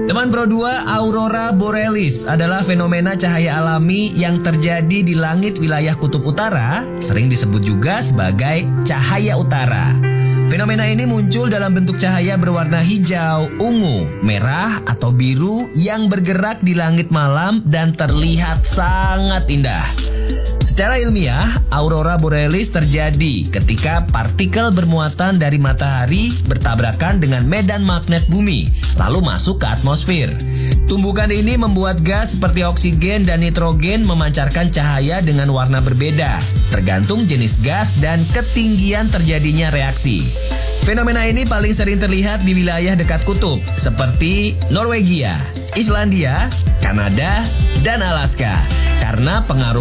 Teman Pro 2, Aurora Borealis adalah fenomena cahaya alami yang terjadi di langit wilayah kutub utara, sering disebut juga sebagai cahaya utara. Fenomena ini muncul dalam bentuk cahaya berwarna hijau, ungu, merah, atau biru yang bergerak di langit malam dan terlihat sangat indah. Secara ilmiah, Aurora Borealis terjadi ketika partikel bermuatan dari matahari bertabrakan dengan medan magnet bumi, lalu masuk ke atmosfer. Tumbukan ini membuat gas seperti oksigen dan nitrogen memancarkan cahaya dengan warna berbeda, tergantung jenis gas dan ketinggian terjadinya reaksi. Fenomena ini paling sering terlihat di wilayah dekat kutub, seperti Norwegia, Islandia, Kanada, dan Alaska, karena pengaruh